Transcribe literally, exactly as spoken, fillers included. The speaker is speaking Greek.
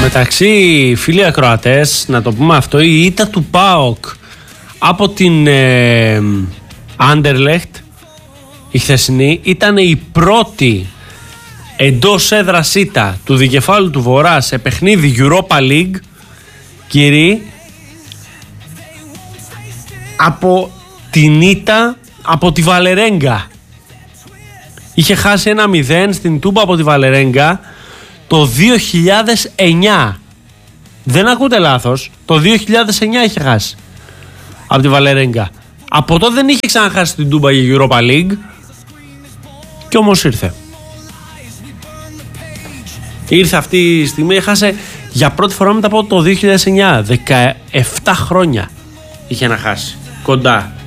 μεταξύ, φίλοι ακροατές, να το πούμε αυτό, η ήττα του ΠΑΟΚ από την ε, Άντερλεχτ, η χθεσινή, ήταν η πρώτη εντός έδρας ήττα του Δικεφάλου του Βορρά σε παιχνίδι Europa League, κύριοι, από την ήττα από τη Βαλερέγκα. Είχε χάσει ένα μηδέν στην Τούμπα από τη Βαλερέγκα το δύο χιλιάδες εννιά. Δεν ακούτε λάθος, το δύο χιλιάδες εννιά είχε χάσει από τη Βαλερέγκα. Από τότε δεν είχε ξαναχάσει την Τούμπα για Europa League, και όμως ήρθε. Ήρθε αυτή η στιγμή, έχασε για πρώτη φορά μετά από το δύο χιλιάδες εννιά. δεκαεπτά χρόνια είχε να χάσει. Κοντά